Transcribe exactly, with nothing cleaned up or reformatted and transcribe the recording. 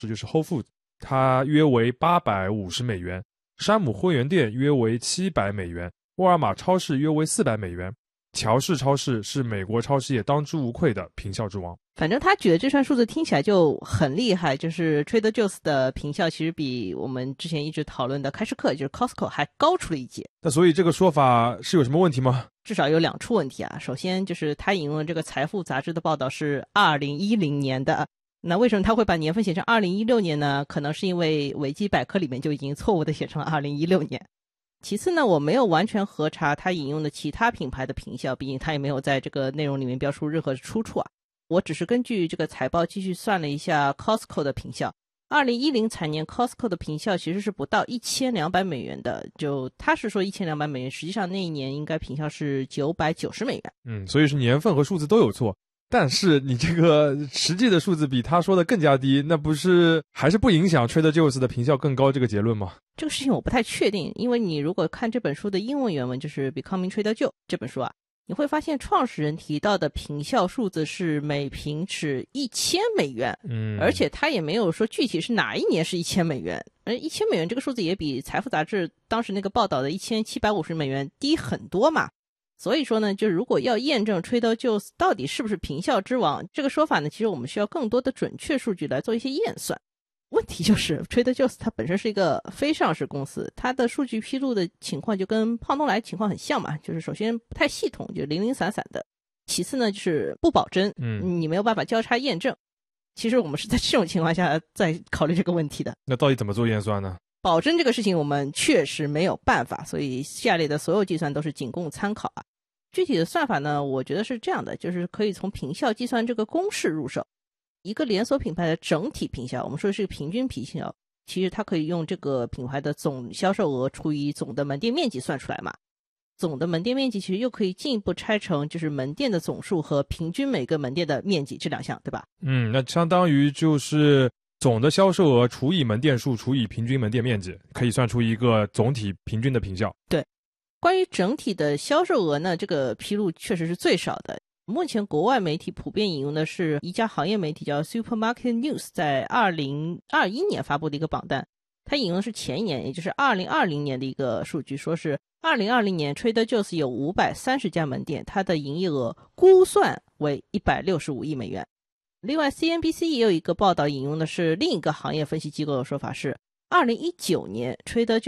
这就是 Whole Foods， 它约为八百五十美元，山姆会员店约为七百美元，沃尔玛超市约为四百美元。乔氏超市是美国超市业当之无愧的平效之王。 反正他举的这串数字听起来就很厉害，就是 Trader Joe's 的平效其实比我们之前一直讨论的开市客，也就是 Costco 还高出了一截。 那所以这个说法是有什么问题吗？ 至少有两处问题啊。首先就是他引用了这个财富杂志的报道是二零一零年的，那为什么他会把年份写成二零一六年呢？可能是因为维基百科里面就已经错误的写成了二零一六年。其次呢，我没有完全核查他引用的其他品牌的平效，毕竟他也没有在这个内容里面标出任何出处啊。我只是根据这个财报继续算了一下 Costco 的平效。二零一零财年 Costco 的平效其实是不到一千两百美元的，就他是说一千两百美元，实际上那一年应该平效是九百九十美元。 嗯，所以是年份和数字都有错。但是你这个实际的数字比他说的更加低，那不是还是不影响 Trader Joe's 的平效更高这个结论吗？ 这个事情我不太确定，因为你如果看这本书的英文原文，就是 Becoming Trader Joe 这本书啊，你会发现创始人提到的平效数字是每平是一千美元， 嗯， 而且他也没有说具体是哪一年是一千美元，而一千美元这个数字也比财富杂志当时那个报道的一千七百五十美元低很多嘛。所以说呢，就如果要验证 Trader Joe's 到底是不是平效之王这个说法呢，其实我们需要更多的准确数据来做一些验算。问题就是 Trader Joe's 它本身是一个非上市公司，它的数据披露的情况就跟胖东来情况很像嘛，就是首先不太系统，就零零散散的。其次呢，就是不保真， 嗯， 你没有办法交叉验证。其实我们是在这种情况下在考虑这个问题的。 那到底怎么做验算呢？ 保真这个事情我们确实没有办法，所以下列的所有计算都是仅供参考啊。具体的算法呢，我觉得是这样的，就是可以从平效计算这个公式入手。一个连锁品牌的整体平效，我们说的是平均平效，其实它可以用这个品牌的总销售额除以总的门店面积算出来嘛。总的门店面积其实又可以进一步拆成就是门店的总数和平均每个门店的面积这两项，对吧？ 嗯，那相当于就是总的销售额除以门店数除以平均门店面积，可以算出一个总体平均的平效。 对，关于整体的销售额呢，这个披露确实是最少的。目前国外媒体普遍引用的是一家行业媒体叫 Supermarket News 在二零二一年发布的一个榜单，它引用的是前一年，也就是二零二零年的一个数据，说是二零二零年 Trader Joe's 有五百三十家门店，它的营业额估算为一百六十五亿美元。另外 C N B C 也有一个报道引用的是另一个行业分析机构的说法是二零一九年 Trader Joe's